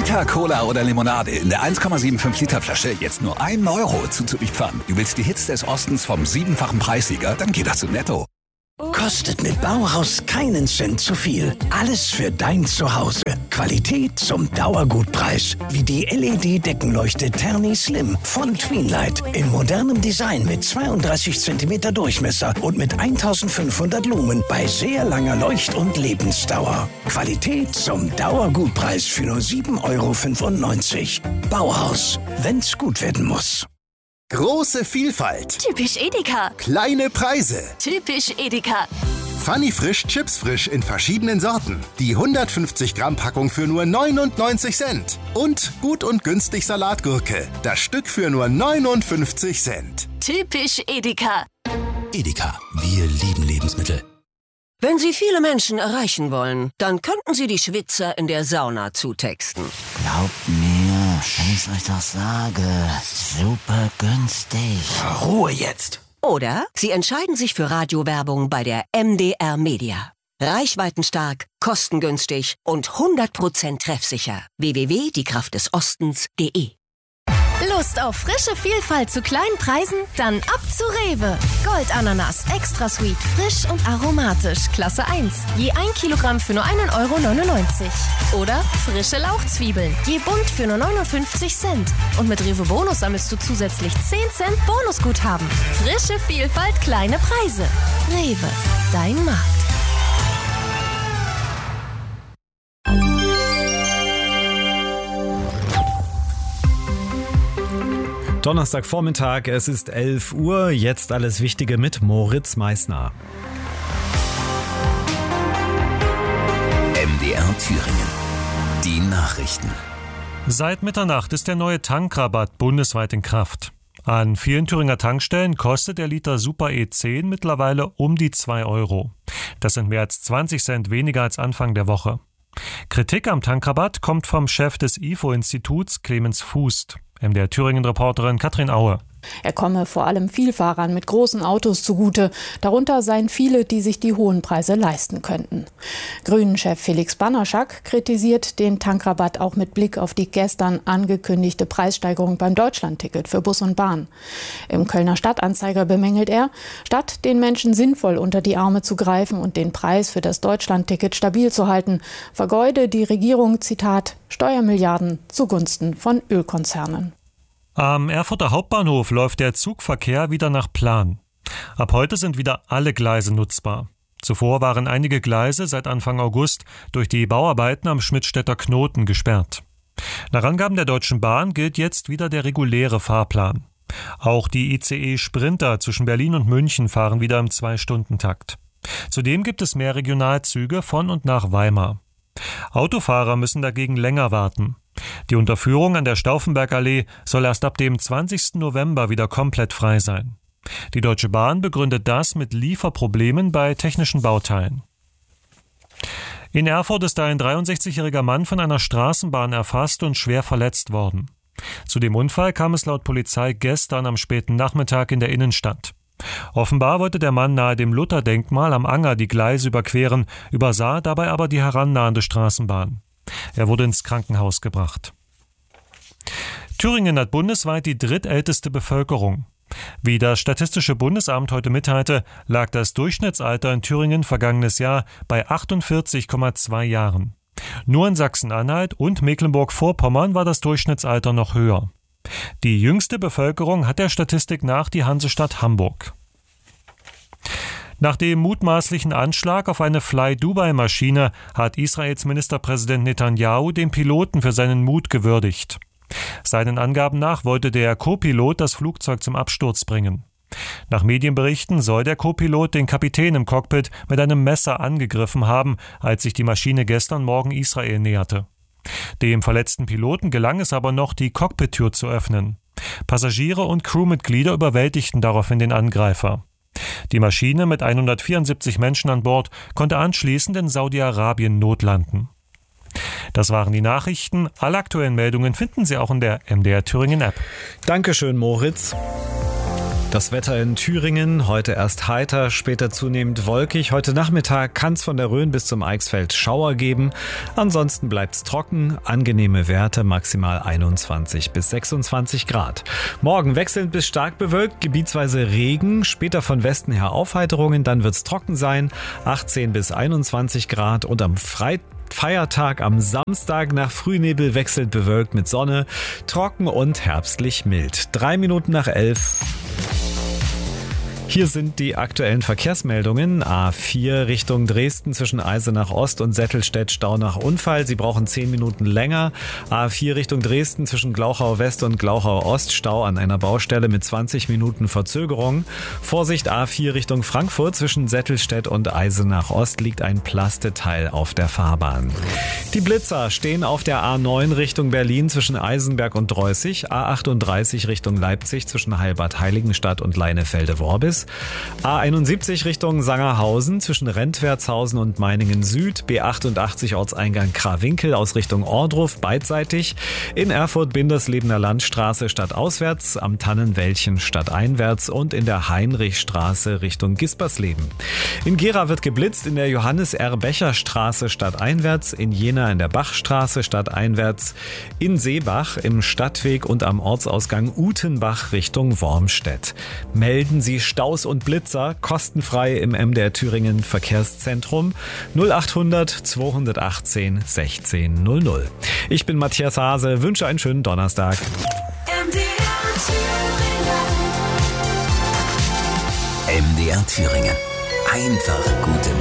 Fanta, Cola oder Limonade in der 1,75 Liter Flasche jetzt nur 1 Euro zuzulieferern. Du willst die Hits des Ostens vom 7-fachen Preissieger? Dann geht das zu Netto. Kostet mit Bauhaus keinen Cent zu viel. Alles für dein Zuhause. Qualität zum Dauergutpreis. Wie die LED-Deckenleuchte Terni Slim von Tweenlight. In modernem Design mit 32 cm Durchmesser und mit 1500 Lumen bei sehr langer Leucht- und Lebensdauer. Qualität zum Dauergutpreis für nur 7,95 Euro. Bauhaus, wenn's gut werden muss. Große Vielfalt. Typisch Edeka. Kleine Preise. Typisch Edeka. Funny Frisch, Chips frisch in verschiedenen Sorten. Die 150 Gramm Packung für nur 99 Cent. Und gut und günstig Salatgurke. Das Stück für nur 59 Cent. Typisch Edeka. Edeka, wir lieben Lebensmittel. Wenn Sie viele Menschen erreichen wollen, dann könnten Sie die Schwitzer in der Sauna zutexten. Glaubt mir, wenn ich's euch doch sage, super günstig. Ruhe jetzt. Oder Sie entscheiden sich für Radiowerbung bei der MDR Media. Reichweitenstark, kostengünstig und 100% treffsicher. www.diekraftdesostens.de. Lust auf frische Vielfalt zu kleinen Preisen? Dann ab zu Rewe. Goldananas Extra Sweet, frisch und aromatisch, Klasse 1. Je 1 Kilogramm für nur 1,99 €. Oder frische Lauchzwiebeln, je bunt für nur 59 Cent. Und mit Rewe Bonus sammelst du zusätzlich 10 Cent Bonusguthaben. Frische Vielfalt, kleine Preise. Rewe, dein Markt. Donnerstagvormittag, es ist 11 Uhr, jetzt alles Wichtige mit Moritz Meissner. MDR Thüringen. Die Nachrichten. Seit Mitternacht ist der neue Tankrabatt bundesweit in Kraft. An vielen Thüringer Tankstellen kostet der Liter Super E10 mittlerweile um die 2 €. Das sind mehr als 20 Cent weniger als Anfang der Woche. Kritik am Tankrabatt kommt vom Chef des IFO-Instituts, Clemens Fußt. MDR Thüringen-Reporterin Katrin Aue. Er komme vor allem Vielfahrern mit großen Autos zugute. Darunter seien viele, die sich die hohen Preise leisten könnten. Grünen-Chef Felix Bannerschak kritisiert den Tankrabatt auch mit Blick auf die gestern angekündigte Preissteigerung beim Deutschlandticket für Bus und Bahn. Im Kölner Stadtanzeiger bemängelt er, statt den Menschen sinnvoll unter die Arme zu greifen und den Preis für das Deutschlandticket stabil zu halten, vergeude die Regierung, Zitat, Steuermilliarden zugunsten von Ölkonzernen. Am Erfurter Hauptbahnhof läuft der Zugverkehr wieder nach Plan. Ab heute sind wieder alle Gleise nutzbar. Zuvor waren einige Gleise seit Anfang August durch die Bauarbeiten am Schmidtstädter Knoten gesperrt. Nach Angaben der Deutschen Bahn gilt jetzt wieder der reguläre Fahrplan. Auch die ICE Sprinter zwischen Berlin und München fahren wieder im 2-Stunden-Takt. Zudem gibt es mehr Regionalzüge von und nach Weimar. Autofahrer müssen dagegen länger warten. Die Unterführung an der Stauffenbergallee soll erst ab dem 20. November wieder komplett frei sein. Die Deutsche Bahn begründet das mit Lieferproblemen bei technischen Bauteilen. In Erfurt ist ein 63-jähriger Mann von einer Straßenbahn erfasst und schwer verletzt worden. Zu dem Unfall kam es laut Polizei gestern am späten Nachmittag in der Innenstadt. Offenbar wollte der Mann nahe dem Lutherdenkmal am Anger die Gleise überqueren, übersah dabei aber die herannahende Straßenbahn. Er wurde ins Krankenhaus gebracht. Thüringen hat bundesweit die drittälteste Bevölkerung. Wie das Statistische Bundesamt heute mitteilte, lag das Durchschnittsalter in Thüringen vergangenes Jahr bei 48,2 Jahren. Nur in Sachsen-Anhalt und Mecklenburg-Vorpommern war das Durchschnittsalter noch höher. Die jüngste Bevölkerung hat der Statistik nach die Hansestadt Hamburg. Nach dem mutmaßlichen Anschlag auf eine Fly-Dubai-Maschine hat Israels Ministerpräsident Netanyahu den Piloten für seinen Mut gewürdigt. Seinen Angaben nach wollte der Co-Pilot das Flugzeug zum Absturz bringen. Nach Medienberichten soll der Co-Pilot den Kapitän im Cockpit mit einem Messer angegriffen haben, als sich die Maschine gestern Morgen Israel näherte. Dem verletzten Piloten gelang es aber noch, die Cockpittür zu öffnen. Passagiere und Crewmitglieder überwältigten daraufhin den Angreifer. Die Maschine mit 174 Menschen an Bord konnte anschließend in Saudi-Arabien notlanden. Das waren die Nachrichten. Alle aktuellen Meldungen finden Sie auch in der MDR Thüringen App. Dankeschön, Moritz. Das Wetter in Thüringen, heute erst heiter, später zunehmend wolkig. Heute Nachmittag kann es von der Rhön bis zum Eichsfeld Schauer geben. Ansonsten bleibt es trocken, angenehme Werte, maximal 21 bis 26 Grad. Morgen wechselnd bis stark bewölkt, gebietsweise Regen, später von Westen her Aufheiterungen, dann wird es trocken sein, 18 bis 21 Grad und am Feiertag am Samstag nach Frühnebel wechselnd bewölkt mit Sonne, trocken und herbstlich mild. 3 Minuten nach 11. Hier sind die aktuellen Verkehrsmeldungen. A4 Richtung Dresden zwischen Eisenach Ost und Settelstedt Stau nach Unfall. Sie brauchen 10 Minuten länger. A4 Richtung Dresden zwischen Glauchau West und Glauchau Ost. Stau an einer Baustelle mit 20 Minuten Verzögerung. Vorsicht A4 Richtung Frankfurt zwischen Settelstedt und Eisenach Ost liegt ein Plasteteil auf der Fahrbahn. Die Blitzer stehen auf der A9 Richtung Berlin zwischen Eisenberg und Dreußig. A38 Richtung Leipzig zwischen Heilbad-Heiligenstadt und Leinefelde-Worbis. A71 Richtung Sangerhausen zwischen Rentwertshausen und Meiningen Süd, B88 Ortseingang Krawinkel aus Richtung Ohrdruf beidseitig, in Erfurt Binderslebener Landstraße stadtauswärts, am Tannenwäldchen stadteinwärts und in der Heinrichstraße Richtung Gispersleben. In Gera wird geblitzt in der Johannes-R-Becher-Straße stadteinwärts, in Jena in der Bachstraße stadteinwärts, in Seebach im Stadtweg und am Ortsausgang Utenbach Richtung Wormstedt. Melden Sie Staus und Blitzer kostenfrei im MDR Thüringen Verkehrszentrum 0800 218 1600. Ich bin Matthias Hase, wünsche einen schönen Donnerstag. MDR Thüringen. Einfach gute